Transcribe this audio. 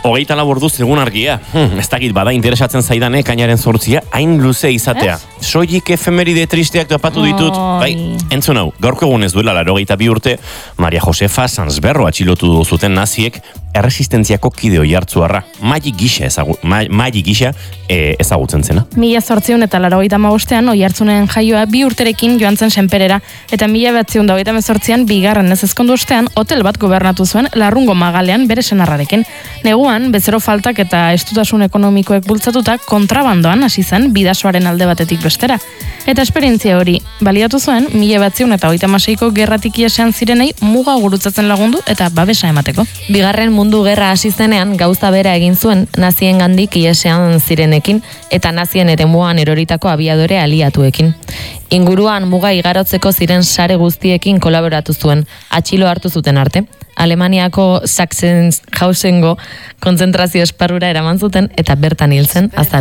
24 orduz egun argia. Ez dakit bada interesatzen zaidan ekainaren 8 hain luze izatea. Soilik efemeride tristeak topatu ditut. Bai, entzun hau, gaurko egunez duela 82 urte, Maria Josefa Sanzberro atxilotu zuten naziek erresistentziako kide oihartzuarra. Maili gisa ezagutzen zena. 1885 oihartzunen jaioa 2 urterekin joan zen Senperera, eta 1928an bigarren ez ezkondu ostean hotel bat gobernatu zuen Larrungo Magalean bere senarrarekin. Neguan, bezero faltak eta estutasun ekonomikoek bultzatuta kontrabandoan hasi zen bidasoaren alde batetik bestera. Eta esperientzia hori baliatu zuen 1936ko gerratik iesean zirenei muga gurutzatzen lagundu eta babesa emateko. Bigarren mundu gerra hasi zenean gauza bera egin zuen naziengandik iesean zirenekin eta nazien eremuan eroritako abiadore aliatuekin. Inguruan muga igarotzeko ziren sare guztiekin kolaboratu zuen, atxilo hartu zuten arte. Alemaniako Sachsenhausengo kontzentrazio esparrura eraman zuten eta bertan hil zen